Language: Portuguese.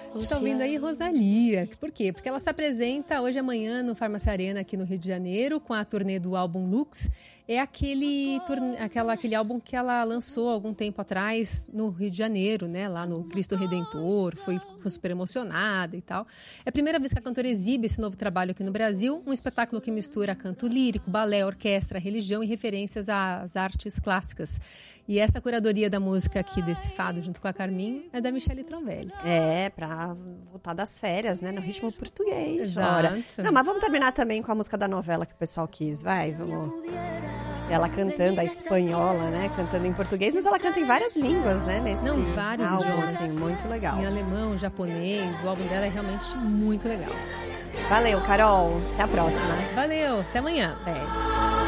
A gente tá ouvindo aí Rosalía. Por quê? Porque ela se apresenta hoje e amanhã no Farmácia Arena aqui no Rio de Janeiro com a turnê do álbum Lux. É aquele álbum que ela lançou algum tempo atrás no Rio de Janeiro, né? Lá no Cristo Redentor. Ficou super emocionada e tal. É a primeira vez que a cantora exibe esse novo trabalho aqui no Brasil. Um espetáculo que mistura canto lírico, balé, orquestra, religião e referências às artes clássicas. E essa curadoria da música aqui desse fado, junto com a Carminho, é da Michele Tronvelli. Pra voltar das férias, né? No ritmo português. Exato. Ora. Não, mas vamos terminar também com a música da novela que o pessoal quis. Vamos. Ela cantando a espanhola, né? Cantando em português, mas ela canta em várias línguas, né? Vários álbum, idiomas. assim, muito legal. Em alemão, japonês, o álbum dela é realmente muito legal. Valeu, Carol. Até a próxima. Valeu, até amanhã. Beijo.